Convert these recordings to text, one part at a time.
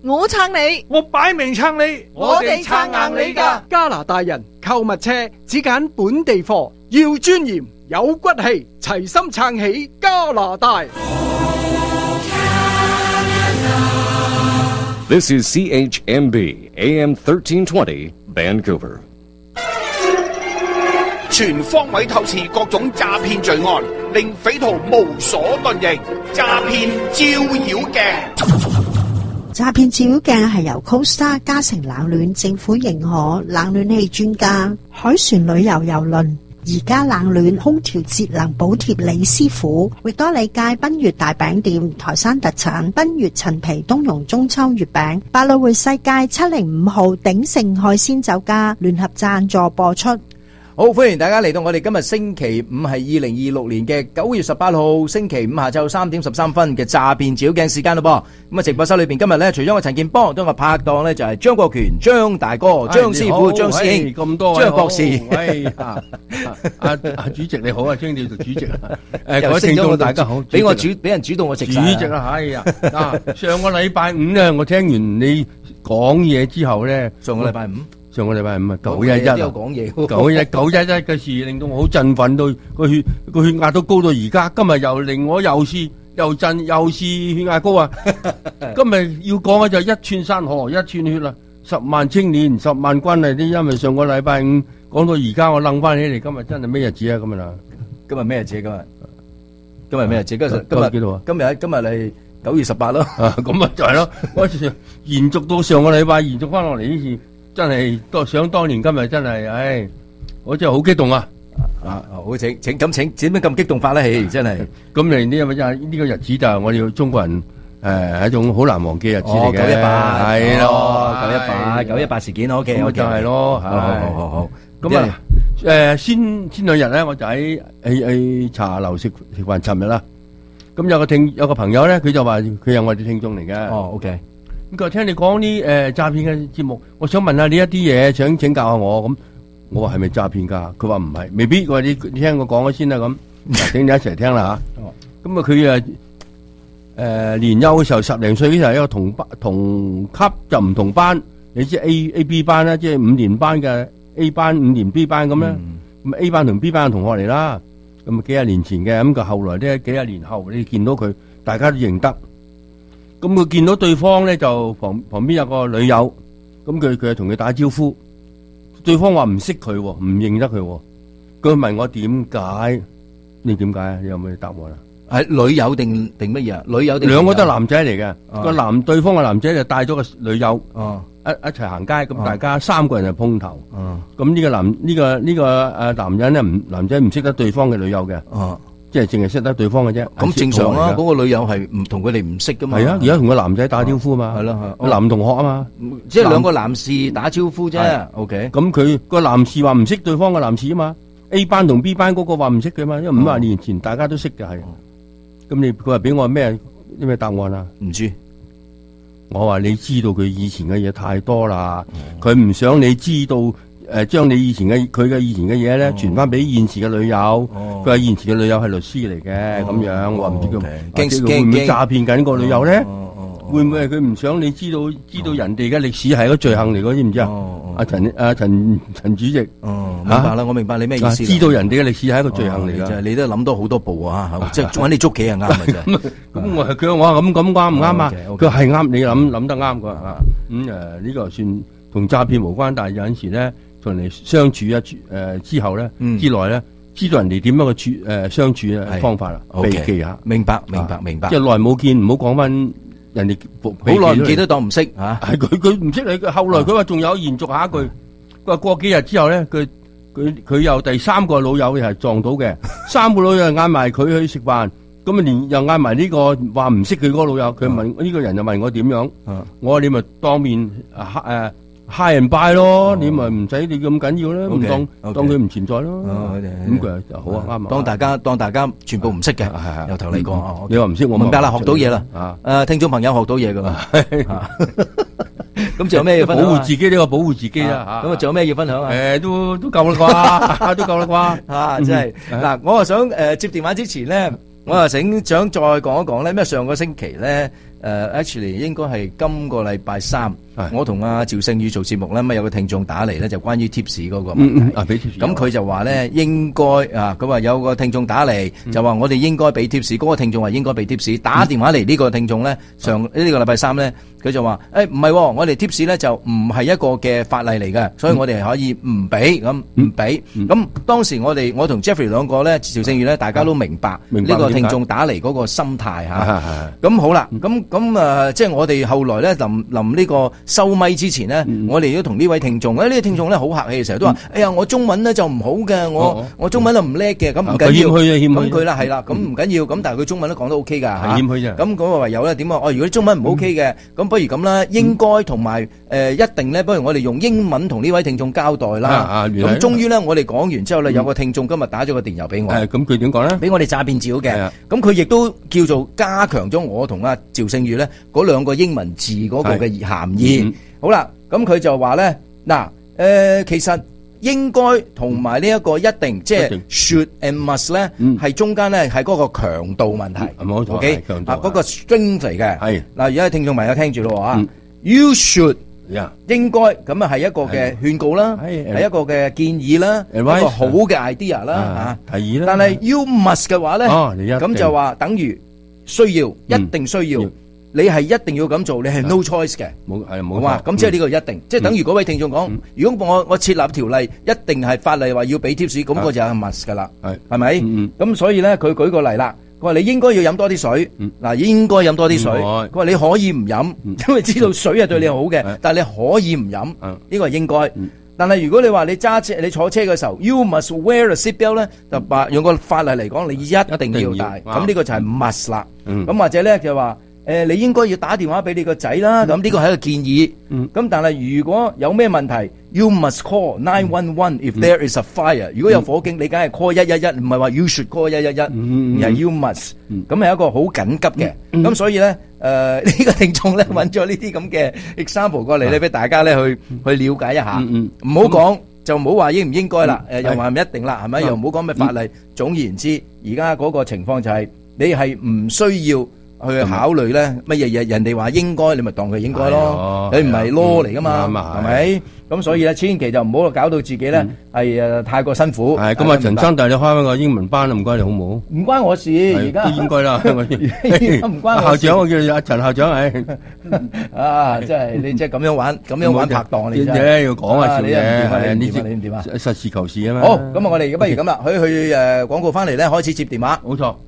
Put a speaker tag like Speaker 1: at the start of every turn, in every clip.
Speaker 1: 我撐你，
Speaker 2: 我擺明撐你，
Speaker 1: 我哋撐硬你㗎。
Speaker 3: 加拿大人購物車只揀本地貨，要尊嚴有骨氣，齊心撐起加拿大。
Speaker 4: This is CHMB AM 1320 Vancouver。
Speaker 5: 全方位透視各種詐騙罪案，令匪徒無所遁形。詐騙照妖鏡。
Speaker 6: 詐騙照妖鏡係由 Costa 嘉誠冷暖政府認可冷暖氣專家海船旅遊郵輪而家冷暖空調節能補貼李師傅，域多利街賓悅大餅店台山特產賓悅陳皮冬蓉中秋月餅，百老匯世界705號鼎盛海鮮酒家聯合贊助播出。
Speaker 7: 好，歡迎大家嚟到我哋今日星期五係2026年嘅9月18號星期五下晝3點13分嘅詐騙照妖鏡時間咯噃。咁啊，直播室裏邊今日咧，除咗我陳健波，都有個拍檔咧就係張國權、張大哥、張師傅、張師兄、
Speaker 2: 咁多位
Speaker 7: 張博士。
Speaker 2: 主席你好啊，張調做主席啊。各位聽眾大家好，
Speaker 7: 俾人主動我食晒。
Speaker 2: 主席啊，哎呀，上個禮拜五咧，我聽完你講嘢之後咧，
Speaker 7: 上個禮拜五
Speaker 2: 啊，911啊，
Speaker 7: 有講嘢
Speaker 2: 911嘅事令到我好振奮，到個血壓都高到而家。今日又令我又試血壓高啊！今日要講嘅就一寸山河一寸血啦，10萬青年10萬軍啊！啲因為上個禮拜五講到而家，我諗翻起嚟，今日真係咩日子啊？
Speaker 7: 今日咩日子？今日咩日子？今日
Speaker 2: 幾多啊？
Speaker 7: 今日係9月18咯。
Speaker 2: 咁啊就係咯，我延續到上個禮拜，延續翻落嚟呢次。真係想當年今日真係，唉，我真係好激動啊！
Speaker 7: 好請點解咁激動法咧？真係
Speaker 2: 咁嚟呢個日子就係我哋中國人係一種好難忘記嘅日子嚟嘅。
Speaker 7: 918
Speaker 2: 係咯
Speaker 7: ，918事件 OK，
Speaker 2: 就係咯，
Speaker 7: 好。
Speaker 2: 咁啊，先兩日咧，我就喺茶樓食飯，尋日啦。咁有個朋友咧，佢就話佢係我哋聽眾嚟嘅。
Speaker 7: OK。
Speaker 2: 咁佢聽你講啲詐騙嘅節目，我想問下你一啲嘢，想請教下我。咁我話係咪詐騙㗎？佢話唔係，未必。佢話你聽我講咗先啦。咁請你一齊聽啦嚇。咁佢年幼嘅時候10零歲嘅時候，一個同級就唔同班，你知 A B 班啦，即係5年班嘅 A 班5年 B 班咁咧。咁 A 班同 B 班嘅同學嚟啦。咁幾廿年前嘅，咁佢後來咧幾廿年後，你見到佢，大家都認得。咁佢見到對方咧，就旁邊有個女友，咁佢就同佢打招呼，對方話唔識佢，唔認得佢。佢問我點解？你點解啊？你有冇答我啦？
Speaker 7: 係女友定乜嘢啊？女友定
Speaker 2: 兩個都係男仔嚟嘅。對方嘅男仔就帶咗個女友，一齊行街，咁大家3個人就碰頭。咁呢個男人咧，男仔唔識得對方嘅女友嘅。即係淨係識得對方嘅啫，
Speaker 7: 咁正常啊！嗰個女友係唔同佢哋唔識噶嘛。
Speaker 2: 係啊，而家同個男仔打招呼啊嘛。係咯，男同學啊嘛。
Speaker 7: 即係兩個男士打招呼啫。OK。
Speaker 2: 咁佢個男士話唔識對方嘅男士啊嘛。A 班同 B 班嗰個話唔識佢嘛，因為50年前大家都識嘅係。咁佢話俾我咩答案啊？
Speaker 7: 唔知。
Speaker 2: 我話你知道佢以前嘅嘢太多啦，佢唔想你知道。將你以前嘅嘢咧傳翻俾現時嘅女友，佢話現時嘅女友係律師嚟嘅，咁樣我唔知佢會唔會詐騙緊個女友咧？會唔會係佢唔想你知道人哋嘅歷史係一個罪行嚟嘅？知唔知啊？陳主席，
Speaker 7: 明白啦，我明白你咩意思。
Speaker 2: 知道人哋嘅歷史係一個罪行嚟㗎，
Speaker 7: 你都諗多好多步啊！即係揾你捉棋係啱嘅啫。
Speaker 2: 咁佢話咁啱唔啱啊？佢係啱，你諗得啱㗎啊！呢個算同詐騙無關，但係有陣時咧。同人哋相處之後咧，之內咧，知道人哋點樣嘅相處嘅方法啦，避忌下。
Speaker 7: 明白。即
Speaker 2: 係耐冇見，唔好講翻人哋
Speaker 7: 好耐唔記得當唔識嚇。
Speaker 2: 係佢唔識你，佢後來佢話仲有延續下一句，佢話過幾日之後咧，佢又第3個老友係撞到嘅，3個老友嗌埋佢去食飯，咁啊又嗌埋呢個話唔識佢嗰個老友，佢問呢個人就問我點樣，我話你咪當面high and buy 咯，你咪唔使你咁緊要啦，咁當佢唔存在咯。咁佢就好啊，啱
Speaker 7: 啊。當大家全部唔識嘅，由頭嚟講。
Speaker 2: 你話唔識，我
Speaker 7: 明白啦，學到嘢啦。聽眾朋友學到嘢噶嘛。咁仲有咩要分享？
Speaker 2: 保護自己呢個保護自己啦。
Speaker 7: 咁啊，仲有咩要分享啊？
Speaker 2: 都夠啦啩，都夠啦
Speaker 7: 啩。真係嗱，我啊想接電話之前咧，我啊想再講一講咧，咩上個星期咧。 actually 應該係今個禮拜三
Speaker 2: 係，
Speaker 7: 我同阿趙勝宇做節目咧，咁有個聽眾打嚟咧，就關於 tips 嗰個問題。
Speaker 2: 俾 tips
Speaker 7: 咁佢就話咧應該佢話有個聽眾打嚟，就話我哋應該俾 tips。嗰個聽眾話應該俾 tips，打電話嚟呢個聽眾咧，呢個禮拜三咧，佢就話唔係，我哋 tips 咧就唔係一個嘅法例嚟嘅，所以我哋係可以唔俾咁唔俾。咁當時我同 Jeffrey 兩個咧，趙勝宇咧，大家都明白呢個聽眾打嚟嗰個心態嚇。咁好啦，咁即係我哋後來咧臨呢個收咪之前咧，我哋都同呢位聽眾，呢個聽眾咧好客氣，成日都話：哎呀，我中文咧就唔好嘅，我中文都唔叻嘅，咁唔緊要。咁佢啦係啦，咁唔緊要，咁但係佢中文都講得 OK 㗎嚇。謙虛啫。咁我唯有咧點啊？如果中文唔 OK 嘅，咁不如咁啦，應該同埋一定咧，不如我哋用英文同呢位聽眾交代啦。咁終於咧，我哋講完之後咧，有個聽眾今日打咗個電郵俾我。咁佢點講咧？俾我哋詐騙照嘅。咁佢亦都叫做加強咗我同阿趙勝宇咧嗰兩個英文字嗰個嘅含義。好啦，咁佢就話咧，其實應該同埋呢一個一定，即係 should and must 咧，係中間咧係嗰個強度問題。冇錯，OK，嗰個 strength 嚟嘅。係嗱，而家聽眾朋友聽住咯啊 ，you should 應該咁啊係一個嘅勸告啦，係一個嘅建議啦，一個好嘅 idea 啦嚇，提議啦。但係 you must 嘅話咧，咁就話等於需要，一定需要。你係一定要咁做，你係 no choice 嘅，冇嘛？咁即係呢個一定，即係等於嗰位聽眾講，如果我設立條例，一定係法例話要俾 tips，咁我就係 must 噶啦，係咪？咁所以咧，佢舉個例啦，佢話你應該要飲多啲水，嗱應該飲多啲水，佢話你可以唔飲，因為知道水係對你好嘅，但係你可以唔飲，呢個係應該。但係如果你話你揸車你坐車嘅時候 ，you must wear a seat belt 咧，就用個法例嚟講，你一定要戴，咁呢個就係 must 啦。咁或者咧就話。你應該要打電話俾你個仔啦，咁呢個係一個建議。咁但係如果有咩問題 ，you must call 911 if there is a fire。如果有火警，你梗係 call 111，唔係話 you should call 111，而係 you must。咁係一個好緊急嘅。咁所以咧，呢個聽眾咧揾咗呢啲咁嘅 example 過嚟咧，俾大家咧去了解一下。唔好講就唔好話應唔應該啦，又話唔一定啦，係咪？又唔好講咩法例。總言之，而家嗰個情況就係你係唔需要。去考慮咧乜嘢嘢，人哋話應該，你咪當佢應該咯。你唔係 law 嚟噶嘛，係咪？咁所以咧，千祈就唔好搞到自己咧係太過辛苦。係咁啊，陳生帶你開翻個英文班啦，唔該你好唔好？唔關我事，而家應該啦。唔關我事。校長，我叫阿陳校長係。即係你即係咁樣玩拍檔你真係。要講下笑嘅，你點啊？實事求是啊嘛。好，咁啊，我哋不如咁啦，去廣告翻嚟咧，開始接電話。冇錯。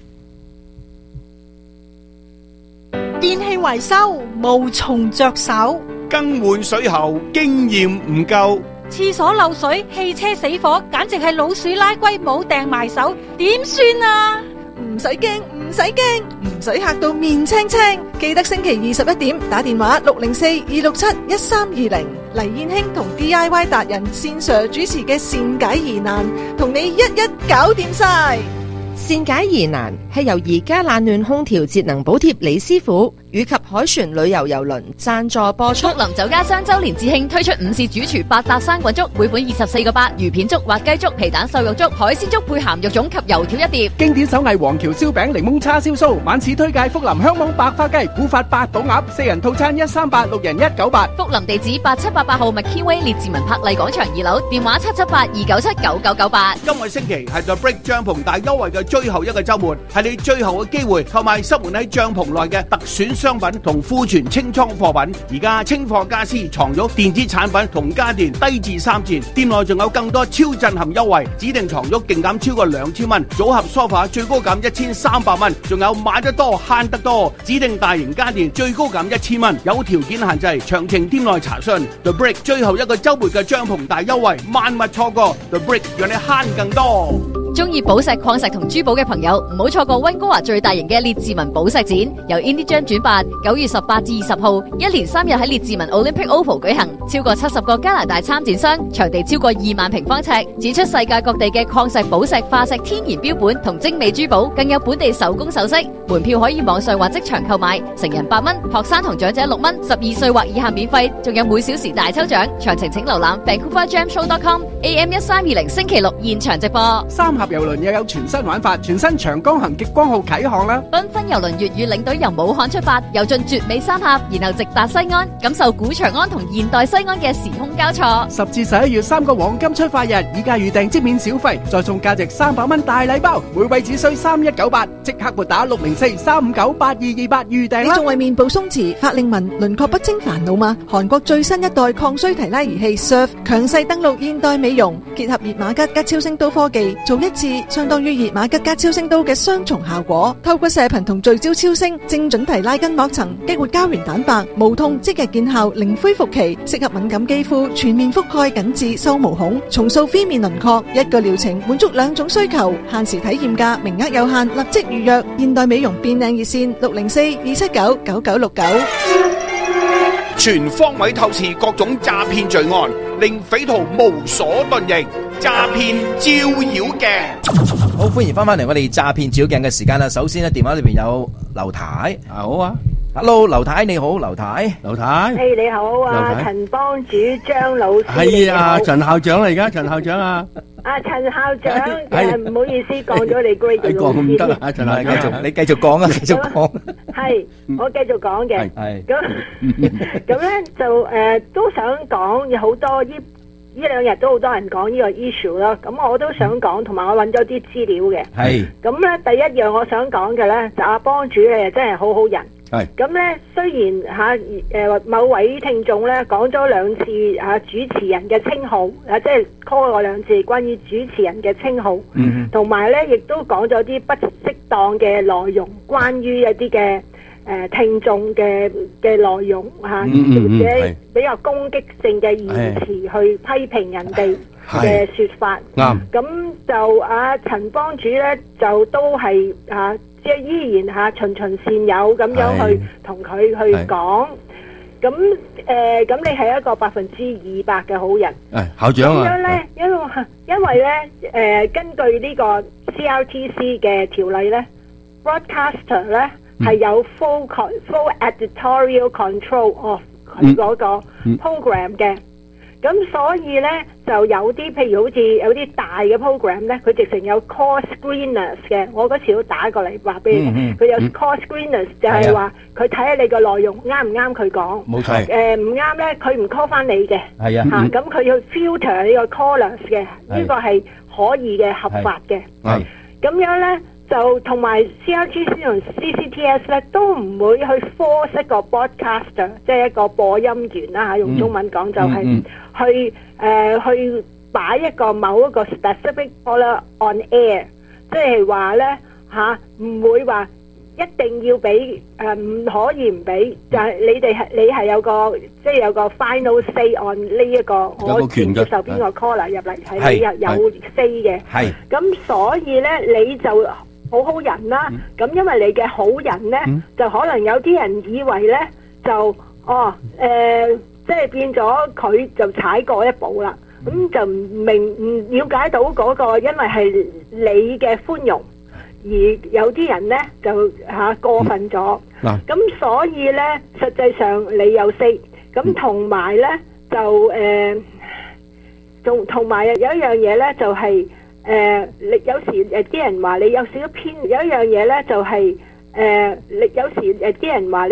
Speaker 6: 電器維修無從着手，
Speaker 5: 更換水喉經驗唔夠，
Speaker 8: 廁所漏水、汽車死火，簡直係老鼠拉龜冇掟埋手，點算啊？
Speaker 1: 唔使驚，唔使驚，唔使嚇到面青青。記得星期21點打電話604-267-1320，黎燕卿同 DIY 達人線上主持嘅善解疑難，同你一一搞掂晒。
Speaker 9: 善解疑難係由宜家冷暖空調節能補貼李師傅以及海旋旅遊郵輪贊助播出。
Speaker 10: 福林酒家雙周年致慶推出午市主廚8搭生滾粥，每本24個8，魚片粥、滑雞粥、皮蛋瘦肉粥、海鮮粥配鹹肉粽及油條一碟。
Speaker 3: 經典手藝黃橋燒餅、檸檬叉燒酥，晚市推介福林香網白花雞、古法八寶鴨，4人套餐138，6人198。
Speaker 10: 福林地址8788號麥堅威列治文柏麗廣場2樓，電話778-297-9998。
Speaker 5: 今個星期係 The Break 帳篷大優惠嘅最後一個週末，係你最後嘅機會購買濕門喺帳篷內嘅特選商品同庫存清倉貨品。而家清貨家私、床褥、電子產品同家電低至3折，店內仲有更多超震撼優惠，指定床褥勁減超過2000蚊，組合梳化最高減1300蚊，仲有買得多慳得多，指定大型家電最高減1000蚊，有條件限制，詳情店內查詢。The Break 最後一個週末嘅帳篷大優惠，萬勿錯過。The Break 讓你慳更多。
Speaker 10: 中意寶石、礦石同珠寶嘅朋友，唔好錯過溫哥華最大型嘅列治文寶石展，由 Indigen 主辦，9月18至20號，一連3日喺列治文 Olympic Oval 舉行，超過70個加拿大參展商，場地超過2萬平方尺，展出世界各地嘅礦石、寶石、化石、天然標本同精美珠寶，更有本地手工首飾。門票可以網上或即場購買，成人8蚊，學生同長者6蚊，12歲或以下免費，仲有每小時大抽獎。詳情請瀏覽 VancouverJamShow.com。AM 1320星期6現場直播。
Speaker 3: 合郵輪又有全新玩法，全新長江行極光號啟航啦！
Speaker 10: 繽紛郵輪粵語領隊由武漢出發，遊進絕美三峽，然後直達西安，感受古長安同現代西安嘅時空交錯。
Speaker 3: 10至11月3個黃金出發日，以價預訂即免小費，再送價值300蚊大禮包，每位只需3198，即刻撥打604-359-8228預訂啦！
Speaker 1: 你仲為面部鬆弛、法令紋、輪廓不清煩惱嗎？韓國最新一代抗衰提拉儀器 Surf 強勢登陸現代美容，結合熱瑪吉加超聲刀科技，做一次相當於熱瑪吉加超聲刀嘅雙重效果。透過射頻同聚焦超聲，精準提拉筋膜層，激活膠原蛋白，無痛即日見效，零恢復期，適合敏感肌膚，全面覆蓋緊致收毛孔，重塑phía面輪廓。一個療程滿足2種需求，限時體驗價，名額有限，立即預約。現代美容變靚熱線604-279-9969。
Speaker 5: 全方位透視各種詐騙罪案，令匪徒無所遁形。詐騙照妖鏡，
Speaker 7: 好歡迎翻嚟我哋詐騙照鏡嘅時間啦。首先咧，電話裏邊有劉太，
Speaker 2: 好啊
Speaker 7: ，Hello， 劉太你好，劉太，
Speaker 2: 劉太，
Speaker 11: 你好啊，陳幫主張老師，
Speaker 2: 係啊，陳校長嚟而家，陳校長啊。
Speaker 11: 陳校長，唔好意思，講咗你 grade 嘅老師。
Speaker 2: 唔得啊，陳校長，
Speaker 7: 你繼續講啊，繼續講。
Speaker 11: 係，我繼續講嘅。
Speaker 7: 係。
Speaker 11: 咁咧就都想講，有好多呢兩日都好多人講呢個 issue 啦。咁我都想講，同埋我揾咗啲資料嘅。係。咁咧第一樣我想講嘅咧，就阿幫主咧真係好好人。係咁咧，雖然某位聽眾咧講咗2次主持人嘅稱號，即係 call 我2次關於主持人嘅稱號，同埋咧亦都講咗啲不適當嘅內容，關於一啲嘅聽眾嘅內容或者比較攻擊性嘅言辭去批評人哋嘅說法。啱。咁就阿陳幫主咧就都係即係依然循循善誘咁樣去同佢去講，咁你係一個200%嘅好人。
Speaker 2: 校長啊，
Speaker 11: 咁樣咧，因為咧根據呢個 CRTC 嘅條例咧 ，broadcaster 咧係有 full editorial control of 佢嗰個 program 嘅。咁所以咧就有啲，譬如好似有啲大嘅 program 咧，佢直情有 call screeners 嘅。我嗰時都打過嚟話俾你聽，佢有 call screeners 就係話佢睇下你個內容啱唔啱佢講。冇錯。唔啱咧，佢唔 call 翻你嘅。係啊。咁佢要 filter 呢個 callers 嘅，呢個係可以嘅，合法嘅。係。咁樣咧就同埋 CRTC 同 CCTS 咧都唔會去 force 一個 broadcaster， 即係一個播音員啦嚇，用中文講就係去擺一個某一個 specific caller on air， 即係話咧唔會話一定要俾唔可以唔俾，就係你係有個即係有個 final say on 呢一個我接受邊個 caller 入嚟係你有 say 嘅。係。咁所以咧你就好人啦，咁因為你嘅好人咧，就可能有啲人以為咧就即係變咗佢就踩過一步啦，咁就唔了解到嗰個因為係你嘅寬容，而有啲人咧就過分咗，咁所以咧實際上你有 say， 咁同埋咧就同埋有一樣嘢咧就係你有時啲人話你有少少偏，有一樣嘢咧就係你有時啲人話